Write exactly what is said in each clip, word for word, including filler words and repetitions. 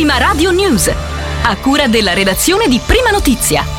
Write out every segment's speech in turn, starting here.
Prima Radio News, a cura della redazione di Prima Notizia.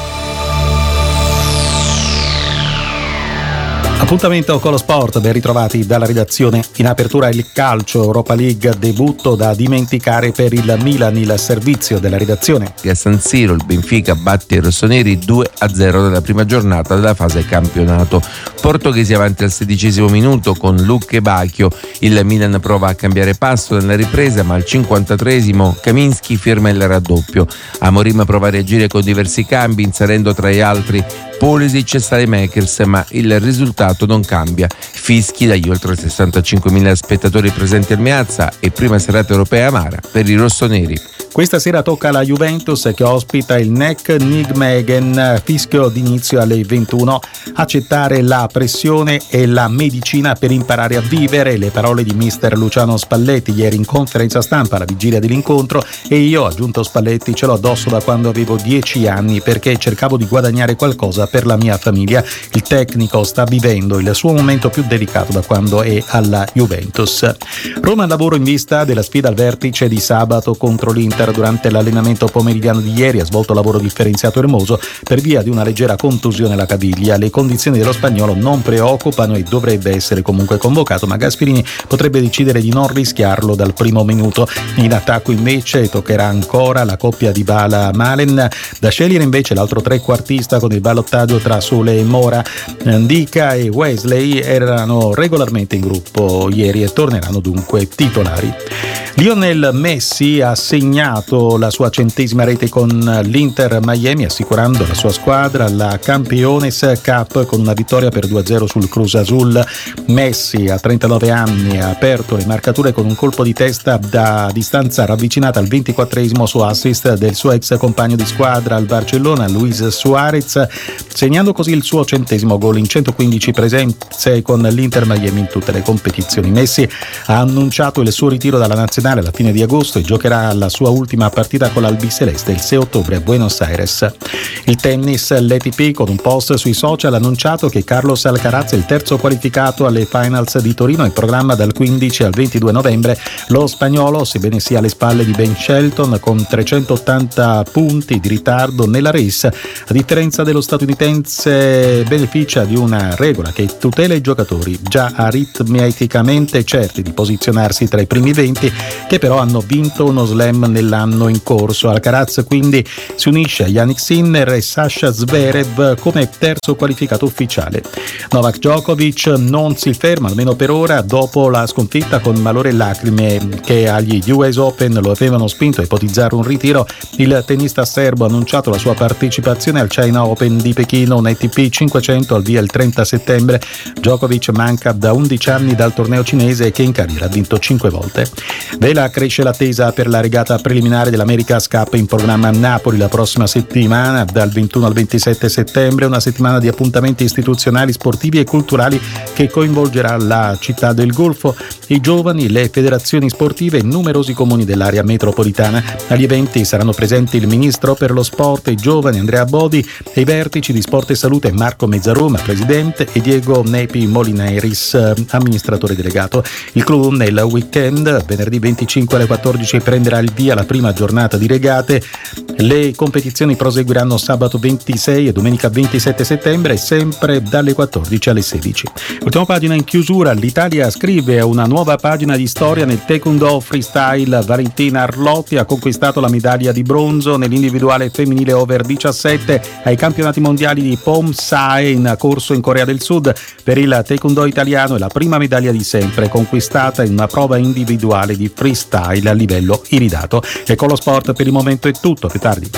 Appuntamento con lo sport, ben ritrovati dalla redazione. In apertura il calcio, Europa League, debutto da dimenticare per il Milan, il servizio della redazione. A San Siro il Benfica batte i rossoneri due a zero nella prima giornata della fase campionato. Portoghesi avanti al sedicesimo minuto con Luke Bacchio. Il Milan prova a cambiare passo nella ripresa, ma al cinquantatreesimo Kaminski firma il raddoppio. Amorim prova a reagire con diversi cambi, inserendo tra gli altri Pulisic e Saelemaekers, ma il risultato non cambia. Fischi dagli oltre sessantacinquemila spettatori presenti al Meazza e prima serata europea amara per i rossoneri. Questa sera tocca alla Juventus che ospita il N E C Nijmegen, fischio d'inizio alle ventuno. Accettare la pressione e la medicina per imparare a vivere, le parole di mister Luciano Spalletti ieri in conferenza stampa alla vigilia dell'incontro. E io, aggiunto Spalletti, ce l'ho addosso da quando avevo dieci anni perché cercavo di guadagnare qualcosa per la mia famiglia. Il tecnico sta vivendo il suo momento più delicato da quando è alla Juventus. Roma al lavoro in vista della sfida al vertice di sabato contro l'Inter. Durante l'allenamento pomeridiano di ieri ha svolto lavoro differenziato Hermoso per via di una leggera contusione alla caviglia. Le condizioni dello spagnolo non preoccupano e dovrebbe essere comunque convocato, ma Gasperini potrebbe decidere di non rischiarlo dal primo minuto. In attacco invece toccherà ancora la coppia di Dybala-Malen. Da scegliere invece l'altro trequartista con il ballottaggio tra Sole e Mora. Ndicka e Wesley erano regolarmente in gruppo ieri e torneranno dunque titolari. Lionel Messi ha segnato la sua centesima rete con l'Inter Miami, assicurando la sua squadra la Campeones Cup con una vittoria per due a zero sul Cruz Azul. Messi, a trentanove anni, ha aperto le marcature con un colpo di testa da distanza ravvicinata al ventiquattresimo su assist del suo ex compagno di squadra al Barcellona, Luis Suarez, segnando così il suo centesimo gol in centoquindici presenze con l'Inter Miami in tutte le competizioni. Messi ha annunciato il suo ritiro dalla nazionale alla fine di agosto e giocherà la sua ultima partita con l'Albiceleste il sei ottobre a Buenos Aires. Il tennis, l'A T P con un post sui social ha annunciato che Carlos Alcaraz è il terzo qualificato alle finals di Torino in programma dal quindici al ventidue novembre. Lo spagnolo, sebbene sia alle spalle di Ben Shelton con trecentottanta punti di ritardo nella race, a differenza dello statunitense beneficia di una regola che tutela i giocatori già aritmeticamente certi di posizionarsi tra i primi venti, che però hanno vinto uno slam nell'anno in corso. Alcaraz quindi si unisce a Jannik Sinner e Sasha Zverev come terzo qualificato ufficiale. Novak Djokovic non si ferma, almeno per ora, dopo la sconfitta con malore e lacrime che agli U S Open lo avevano spinto a ipotizzare un ritiro. Il tennista serbo ha annunciato la sua partecipazione al China Open di Pechino, un A T P cinquecento al via il trenta settembre. Djokovic manca da undici anni dal torneo cinese che in carriera ha vinto cinque volte. Vela cresce l'attesa per la regata preliminare dell'America's Cup in programma a Napoli la prossima settimana, dal ventuno al ventisette settembre, una settimana di appuntamenti istituzionali, sportivi e culturali che coinvolgerà la città del Golfo, i giovani, le federazioni sportive e numerosi comuni dell'area metropolitana. Agli eventi saranno presenti il ministro per lo sport e i giovani Andrea Bodi e i vertici di Sport e Salute Marco Mezzaroma, presidente, e Diego Nepi Molineris, amministratore delegato. Il clou nel weekend, venerdì venticinque alle quattordici, prenderà il via la prima giornata di regate. Le competizioni proseguiranno sabato ventisei e domenica ventisette settembre, sempre dalle quattordici alle sedici. Ultima pagina in chiusura, l'Italia scrive una nuova pagina di storia nel taekwondo freestyle. Valentina Arlotti ha conquistato la medaglia di bronzo nell'individuale femminile over diciassette ai campionati mondiali di Pomsae in corso in Corea del Sud. Per il taekwondo italiano è la prima medaglia di sempre conquistata in una prova individuale di freestyle a livello iridato. E con lo sport per il momento è tutto, più tardi.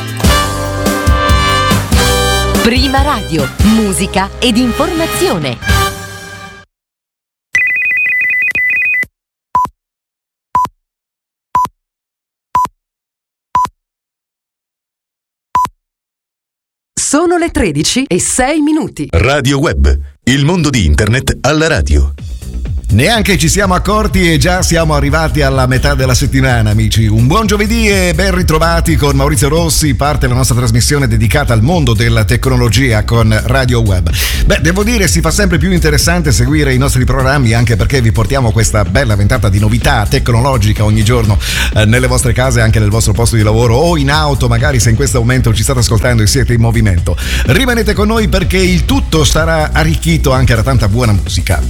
Prima Radio, musica ed informazione. Sono le tredici e sei minuti. Radio Web, il mondo di internet alla radio. Neanche ci siamo accorti e già siamo arrivati alla metà della settimana, amici. Un buon giovedì e ben ritrovati con Maurizio Rossi. Parte la nostra trasmissione dedicata al mondo della tecnologia con Radio Web. Beh, devo dire, si fa sempre più interessante seguire i nostri programmi, anche perché vi portiamo questa bella ventata di novità tecnologica ogni giorno eh, nelle vostre case, anche nel vostro posto di lavoro o in auto, magari se in questo momento ci state ascoltando e siete in movimento. Rimanete con noi perché il tutto sarà arricchito anche da tanta buona musica.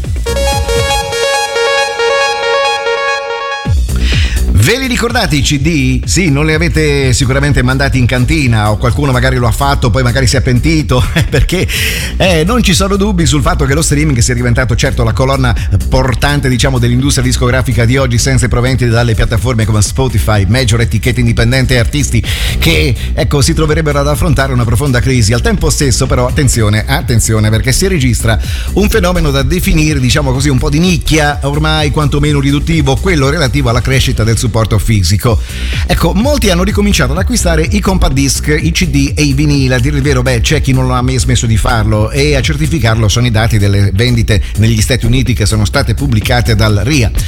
Ve li ricordate i C D? Sì, non li avete sicuramente mandati in cantina o qualcuno magari lo ha fatto, poi magari si è pentito, perché eh, non ci sono dubbi sul fatto che lo streaming sia diventato certo la colonna portante, diciamo, dell'industria discografica di oggi, senza i proventi dalle piattaforme come Spotify, major etichette indipendenti e artisti che, ecco, si troverebbero ad affrontare una profonda crisi. Al tempo stesso però, attenzione, attenzione, perché si registra un fenomeno da definire, diciamo così, un po' di nicchia, ormai quantomeno riduttivo, quello relativo alla crescita del supporto fisico. Ecco, molti hanno ricominciato ad acquistare i compact disc, i C D e i vinili. A dire il vero, beh, c'è chi non ha mai smesso di farlo, e a certificarlo sono i dati delle vendite negli Stati Uniti che sono state pubblicate dal R I A.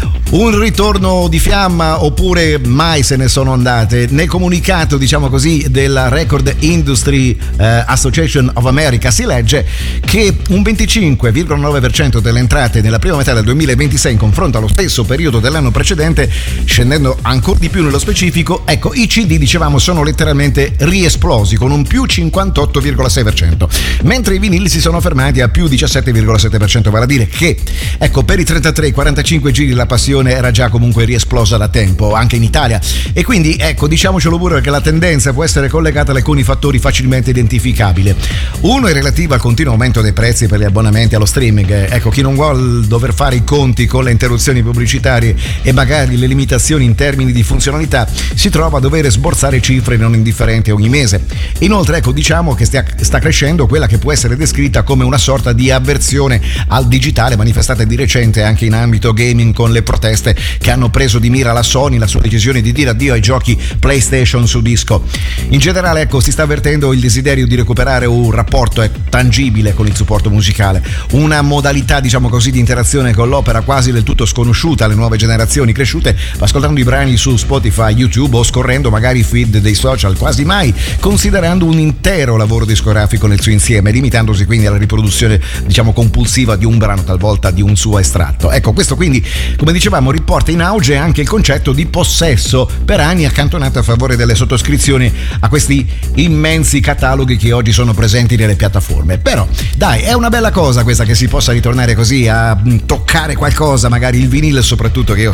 Un ritorno di fiamma oppure mai se ne sono andate? Nel comunicato, diciamo così, della Record Industry eh, Association of America si legge che un venticinque virgola nove per cento delle entrate nella prima metà del duemilaventisei in confronto allo stesso periodo dell'anno precedente, scendendo ancora di più nello specifico, ecco, i C D, dicevamo, sono letteralmente riesplosi con un più cinquantotto virgola sei per cento, mentre i vinili si sono fermati a più diciassette virgola sette per cento, vale a dire che, ecco, per i trentatré quarantacinque giri la passione era già comunque riesplosa da tempo, anche in Italia, e quindi, ecco, diciamocelo pure che la tendenza può essere collegata ad alcuni fattori facilmente identificabili. Uno è relativo al continuo aumento dei prezzi per gli abbonamenti allo streaming. Ecco, chi non vuole dover fare i conti con le interruzioni pubblicitarie e magari le limitazioni in termini di funzionalità si trova a dover sborsare cifre non indifferenti ogni mese. Inoltre, ecco, diciamo che stia, sta crescendo quella che può essere descritta come una sorta di avversione al digitale, manifestata di recente anche in ambito gaming con le proteste che hanno preso di mira la Sony, la sua decisione di dire addio ai giochi PlayStation su disco. In generale, ecco, si sta avvertendo il desiderio di recuperare un rapporto eh, tangibile con il supporto musicale, una modalità, diciamo così, di interazione con l'opera quasi del tutto sconosciuta alle nuove generazioni cresciute ascoltando i brani su Spotify, YouTube o scorrendo magari i feed dei social, quasi mai considerando un intero lavoro discografico nel suo insieme, limitandosi quindi alla riproduzione, diciamo, compulsiva di un brano, talvolta di un suo estratto. Ecco, questo quindi, come dicevamo, riporta in auge anche il concetto di possesso, per anni accantonato a favore delle sottoscrizioni a questi immensi cataloghi che oggi sono presenti nelle piattaforme. Però dai, è una bella cosa questa, che si possa ritornare così a toccare qualcosa, magari il vinile soprattutto, che io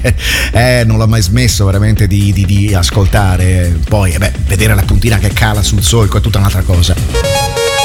eh, non l'ho mai smesso veramente di, di, di ascoltare. Poi eh beh, vedere la puntina che cala sul solco è tutta un'altra cosa.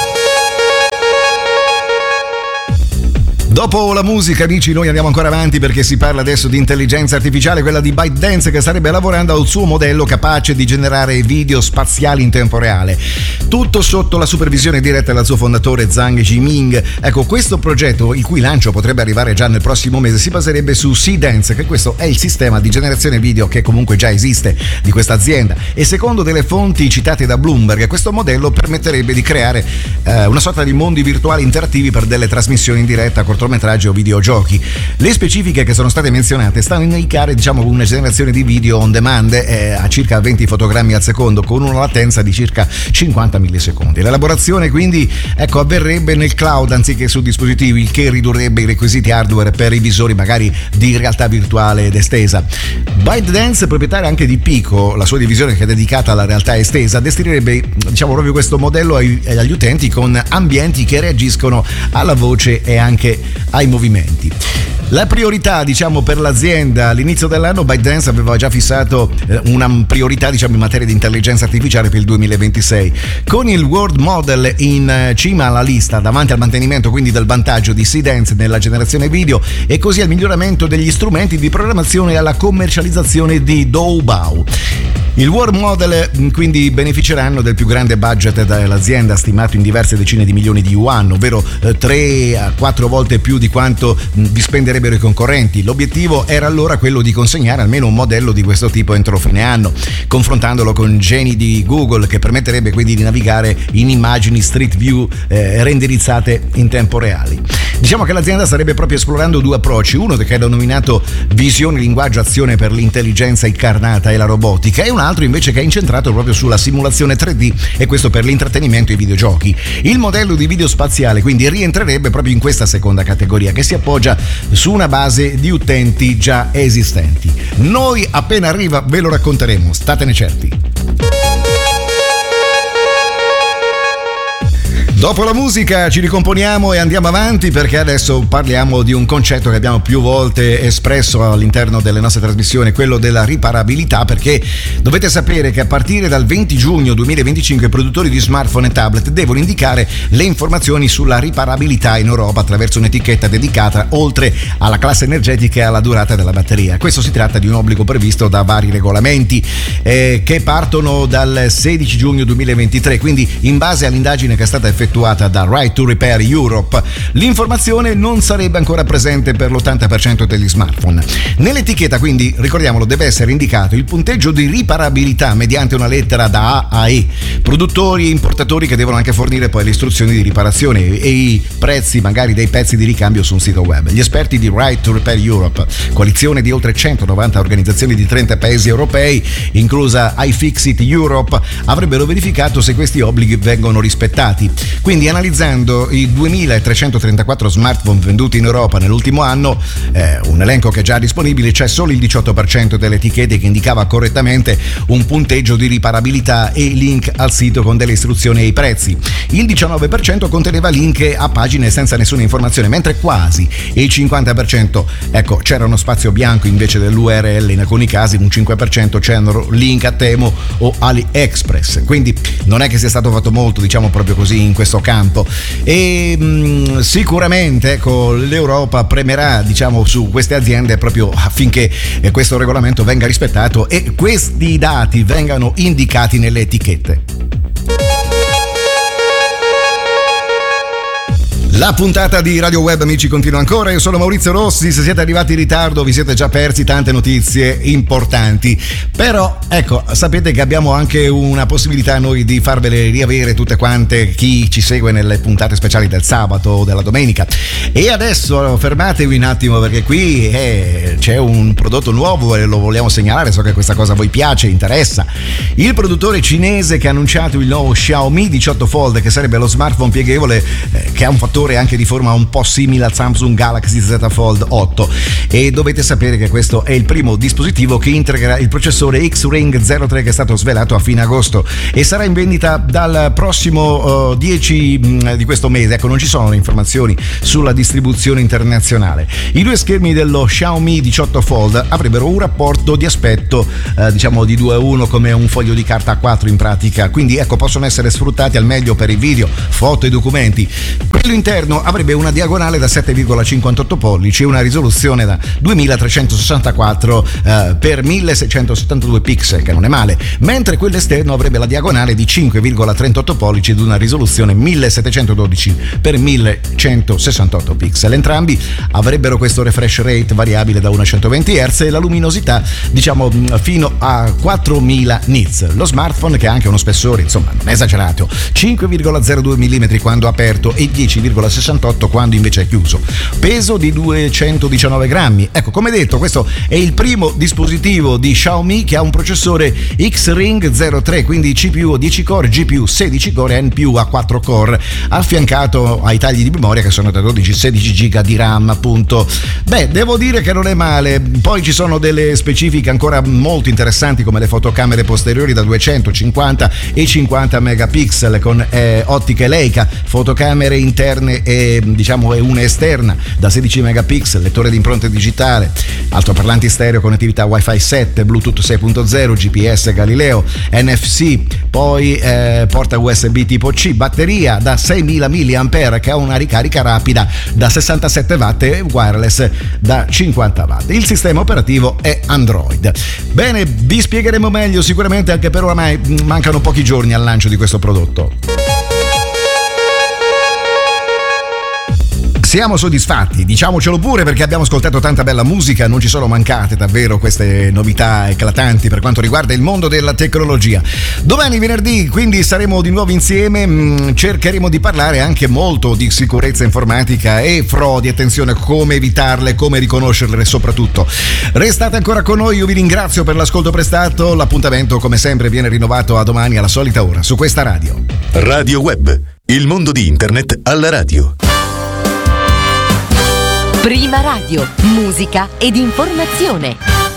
Dopo la musica, amici, noi andiamo ancora avanti perché si parla adesso di intelligenza artificiale, quella di ByteDance, che starebbe lavorando al suo modello capace di generare video spaziali in tempo reale. Tutto sotto la supervisione diretta dal suo fondatore Zhang Yiming. Ecco, questo progetto, il cui lancio potrebbe arrivare già nel prossimo mese, si baserebbe su Seedance, che questo è il sistema di generazione video che comunque già esiste di questa azienda, e secondo delle fonti citate da Bloomberg, questo modello permetterebbe di creare eh, una sorta di mondi virtuali interattivi per delle trasmissioni in diretta, cortometraggi o videogiochi. Le specifiche che sono state menzionate stanno a indicare, diciamo, una generazione di video on demand eh, a circa venti fotogrammi al secondo, con una latenza di circa cinquanta millisecondi. L'elaborazione quindi, ecco, avverrebbe nel cloud anziché su dispositivi, il che ridurrebbe i requisiti hardware per i visori magari di realtà virtuale ed estesa. ByteDance, proprietaria anche di Pico, la sua divisione che è dedicata alla realtà estesa, destinerebbe, diciamo, proprio questo modello ai, agli utenti con ambienti che reagiscono alla voce e anche ai movimenti. La priorità, diciamo, per l'azienda all'inizio dell'anno, ByteDance aveva già fissato una priorità, diciamo, in materia di intelligenza artificiale per il duemilaventisei, con il World Model in cima alla lista, davanti al mantenimento quindi del vantaggio di Seedance nella generazione video e così al miglioramento degli strumenti di programmazione e alla commercializzazione di Doubao. Il World Model quindi beneficeranno del più grande budget dell'azienda, stimato in diverse decine di milioni di yuan, ovvero tre a quattro volte più di quanto vi spenderebbero i concorrenti. L'obiettivo era allora quello di consegnare almeno un modello di questo tipo entro fine anno, confrontandolo con Genie di Google, che permetterebbe quindi di navigare in immagini Street View eh, renderizzate in tempo reale. Diciamo che l'azienda starebbe proprio esplorando due approcci, uno che è denominato visione, linguaggio, azione per l'intelligenza incarnata e la robotica, e un altro invece che è incentrato proprio sulla simulazione tre D, e questo per l'intrattenimento e i videogiochi. Il modello di video spaziale quindi rientrerebbe proprio in questa seconda categoria, che si appoggia su una base di utenti già esistenti. Noi appena arriva ve lo racconteremo, statene certi. Dopo la musica ci ricomponiamo e andiamo avanti, perché adesso parliamo di un concetto che abbiamo più volte espresso all'interno delle nostre trasmissioni, quello della riparabilità, perché dovete sapere che a partire dal venti giugno duemilaventicinque i produttori di smartphone e tablet devono indicare le informazioni sulla riparabilità in Europa attraverso un'etichetta dedicata, oltre alla classe energetica e alla durata della batteria. Questo si tratta di un obbligo previsto da vari regolamenti eh, che partono dal sedici giugno duemilaventitré, quindi in base all'indagine che è stata effettuata da Right to Repair Europe, l'informazione non sarebbe ancora presente per l'ottanta per cento degli smartphone. Nell'etichetta, quindi, ricordiamolo, deve essere indicato il punteggio di riparabilità mediante una lettera da A a E, produttori e importatori che devono anche fornire poi le istruzioni di riparazione e i prezzi magari dei pezzi di ricambio su un sito web. Gli esperti di Right to Repair Europe, coalizione di oltre centonovanta organizzazioni di trenta paesi europei, inclusa iFixit Europe, avrebbero verificato se questi obblighi vengono rispettati. Quindi, analizzando i duemilatrecentotrentaquattro smartphone venduti in Europa nell'ultimo anno, eh, un elenco che è già disponibile, c'è solo il diciotto per cento delle etichette che indicava correttamente un punteggio di riparabilità e link al sito con delle istruzioni e i prezzi. Il diciannove per cento conteneva link a pagine senza nessuna informazione, mentre quasi il cinquanta per cento, ecco, c'era uno spazio bianco invece dell'U R L, in alcuni casi un cinque per cento c'erano link a Temu o AliExpress. Quindi non è che sia stato fatto molto, diciamo proprio così, in questo campo, e mh, sicuramente ecco, l'Europa premerà, diciamo, su queste aziende proprio affinché eh, questo regolamento venga rispettato e questi dati vengano indicati nelle etichette. La puntata di Radio Web, amici, continua ancora. Io sono Maurizio Rossi. Se siete arrivati in ritardo vi siete già persi tante notizie importanti, però ecco, sapete che abbiamo anche una possibilità noi di farvele riavere tutte quante, chi ci segue nelle puntate speciali del sabato o della domenica. E adesso fermatevi un attimo, perché qui eh, c'è un prodotto nuovo e lo vogliamo segnalare. So che questa cosa a voi piace, interessa. Il produttore cinese che ha annunciato il nuovo Xiaomi diciotto Fold, che sarebbe lo smartphone pieghevole eh, che ha un fattore anche di forma un po' simile al Samsung Galaxy Z Fold otto, e dovete sapere che questo è il primo dispositivo che integra il processore X-Ring zero tre che è stato svelato a fine agosto e sarà in vendita dal prossimo uh, dieci mh, di questo mese. Ecco, non ci sono informazioni sulla distribuzione internazionale. I due schermi dello Xiaomi diciotto Fold avrebbero un rapporto di aspetto uh, diciamo di due a uno, come un foglio di carta A quattro in pratica, quindi ecco, possono essere sfruttati al meglio per i video, foto e documenti. Quello interno avrebbe una diagonale da sette virgola cinquantotto pollici e una risoluzione da duemilatrecentosessantaquattro eh, per milleseicentosettantadue pixel, che non è male, mentre quello esterno avrebbe la diagonale di cinque virgola trentotto pollici ed una risoluzione millesettecentododici per millecentosessantotto pixel. Entrambi avrebbero questo refresh rate variabile da uno a centoventi hertz e la luminosità, diciamo, fino a quattromila nits. Lo smartphone, che ha anche uno spessore, insomma, non è esagerato, cinque virgola zero due millimetri quando aperto e dieci virgola sessantotto quando invece è chiuso. Peso di duecentodiciannove grammi. Ecco, come detto, questo è il primo dispositivo di Xiaomi che ha un processore X-Ring zero tre, quindi C P U a dieci core, G P U sedici core e N P U a quattro core, affiancato ai tagli di memoria che sono da dodici sedici giga di RAM, appunto. Beh, devo dire che non è male. Poi ci sono delle specifiche ancora molto interessanti, come le fotocamere posteriori da duecentocinquanta e cinquanta megapixel con eh, ottiche Leica, fotocamere interne interne e diciamo e una esterna da sedici megapixel, lettore di impronte digitale, altoparlanti stereo, connettività Wi-Fi sette, Bluetooth sei punto zero, G P S Galileo, N F C, poi eh, porta U S B tipo C, batteria da seimila milliampere che ha una ricarica rapida da sessantasette watt e wireless da cinquanta watt. Il sistema operativo è Android. Bene, vi spiegheremo meglio sicuramente, anche per oramai mancano pochi giorni al lancio di questo prodotto. Siamo soddisfatti, diciamocelo pure, perché abbiamo ascoltato tanta bella musica, non ci sono mancate davvero queste novità eclatanti per quanto riguarda il mondo della tecnologia. Domani venerdì quindi saremo di nuovo insieme, cercheremo di parlare anche molto di sicurezza informatica e frodi, attenzione, come evitarle, come riconoscerle soprattutto. Restate ancora con noi, io vi ringrazio per l'ascolto prestato, l'appuntamento come sempre viene rinnovato a domani alla solita ora su questa radio. Radio Web, il mondo di internet alla radio. Prima Radio, musica ed informazione.